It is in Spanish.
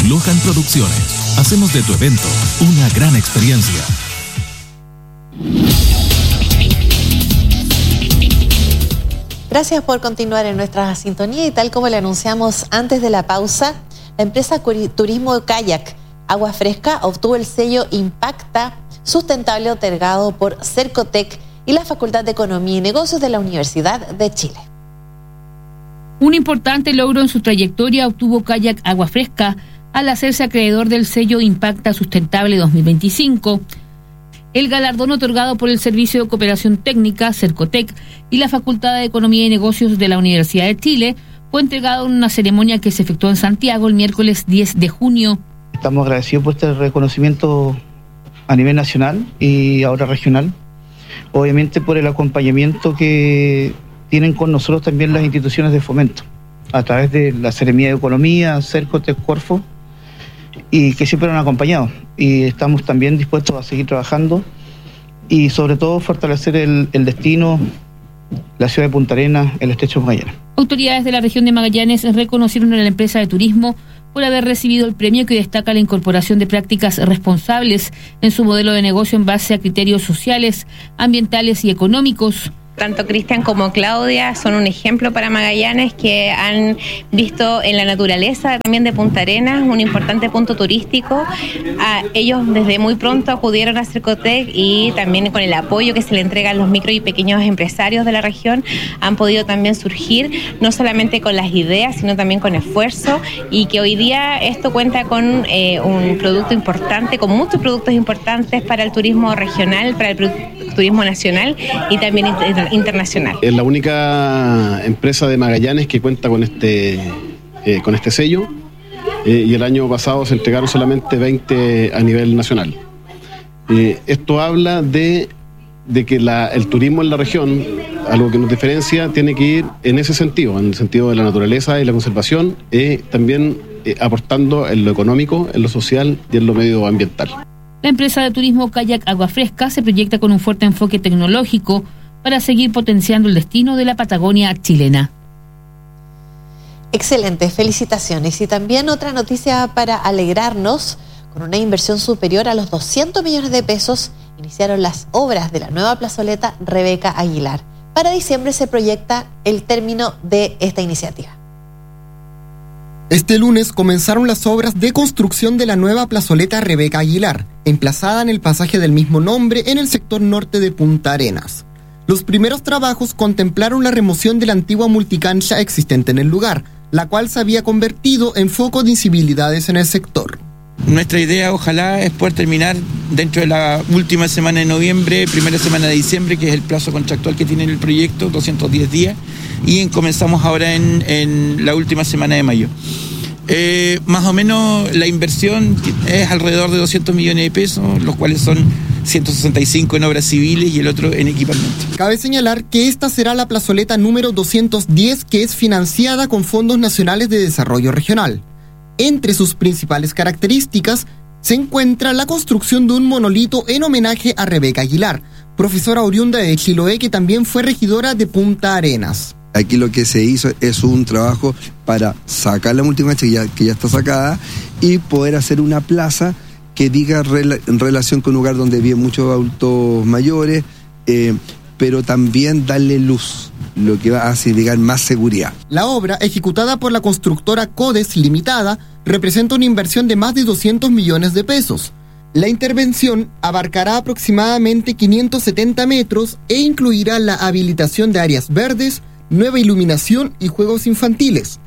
Lohan Producciones. Hacemos de tu evento una gran experiencia. Gracias por continuar en nuestra sintonía y tal como le anunciamos antes de la pausa, la empresa Turismo Kayak Agua Fresca obtuvo el sello Impacta Sustentable otorgado por Cercotec y la Facultad de Economía y Negocios de la Universidad de Chile. Un importante logro en su trayectoria obtuvo Kayak Agua Fresca al hacerse acreedor del sello Impacta Sustentable 2025. El galardón otorgado por el Servicio de Cooperación Técnica, Cercotec, y la Facultad de Economía y Negocios de la Universidad de Chile fue entregado en una ceremonia que se efectuó en Santiago el miércoles 10 de junio. Estamos agradecidos por este reconocimiento a nivel nacional y ahora regional. Obviamente por el acompañamiento que tienen con nosotros también las instituciones de fomento, a través de la Seremía de Economía, Cercotec, Corfo, y que siempre nos han acompañado. Y estamos también dispuestos a seguir trabajando y sobre todo fortalecer el destino, la ciudad de Punta Arenas, el estrecho de Magallanes. Autoridades de la región de Magallanes reconocieron a la empresa de turismo por haber recibido el premio que destaca la incorporación de prácticas responsables en su modelo de negocio en base a criterios sociales, ambientales y económicos. Tanto Cristian como Claudia son un ejemplo para Magallanes, que han visto en la naturaleza también de Punta Arenas un importante punto turístico. Ellos desde muy pronto acudieron a Cercotec y también con el apoyo que se le entrega a los micro y pequeños empresarios de la región han podido también surgir, no solamente con las ideas, sino también con esfuerzo, y que hoy día esto cuenta con un producto importante, con muchos productos importantes para el turismo regional, para el turismo nacional y también internacional. Es la única empresa de Magallanes que cuenta con este sello, y el año pasado se entregaron solamente 20 a nivel nacional. Esto habla de que el turismo en la región, algo que nos diferencia, tiene que ir en ese sentido, en el sentido de la naturaleza y la conservación, también aportando en lo económico, en lo social y en lo medioambiental. La empresa de turismo Kayak Agua Fresca se proyecta con un fuerte enfoque tecnológico para seguir potenciando el destino de la Patagonia chilena. Excelente, felicitaciones. Y también otra noticia para alegrarnos: con una inversión superior a los 200 millones de pesos, iniciaron las obras de la nueva plazoleta Rebeca Aguilar. Para diciembre se proyecta el término de esta iniciativa. Este lunes comenzaron las obras de construcción de la nueva plazoleta Rebeca Aguilar, emplazada en el pasaje del mismo nombre en el sector norte de Punta Arenas. Los primeros trabajos contemplaron la remoción de la antigua multicancha existente en el lugar, la cual se había convertido en foco de incivilidades en el sector. Nuestra idea, ojalá, es poder terminar dentro de la última semana de noviembre, primera semana de diciembre, que es el plazo contractual que tiene el proyecto, 210 días, y comenzamos ahora en la última semana de mayo. Más o menos la inversión es alrededor de 200 millones de pesos, los cuales son 165 en obras civiles y el otro en equipamiento. Cabe señalar que esta será la plazoleta número 210, que es financiada con fondos nacionales de desarrollo regional. Entre sus principales características se encuentra la construcción de un monolito en homenaje a Rebeca Aguilar, profesora oriunda de Chiloé, que también fue regidora de Punta Arenas. Aquí lo que se hizo es un trabajo para sacar la multicancha que ya está sacada y poder hacer una plaza que diga en relación con un lugar donde viven muchos adultos mayores, pero también darle luz, lo que va a significar más seguridad. La obra, ejecutada por la constructora Codes Limitada, representa una inversión de más de 200 millones de pesos. La intervención abarcará aproximadamente 570 metros e incluirá la habilitación de áreas verdes, nueva iluminación y juegos infantiles.